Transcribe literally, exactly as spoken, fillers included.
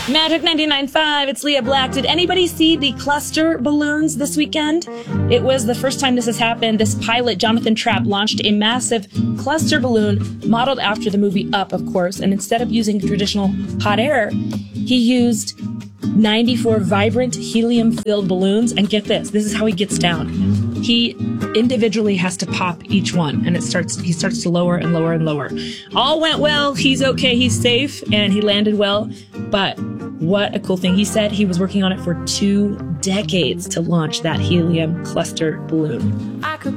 Magic ninety-nine point five, it's Leah Black. Did anybody see the cluster balloons this weekend? It was the first time this has happened. This pilot, Jonathan Trapp, launched a massive cluster balloon modeled after the movie Up, of course, and instead of using traditional hot air, he used ninety-four vibrant helium-filled balloons, and get this, this is how he gets down. He individually has to pop each one, and it starts. he starts to lower and lower and lower. All went well, he's okay, he's safe, and he landed well, but what a cool thing. He said he was working on it for two decades to launch that helium cluster balloon. I could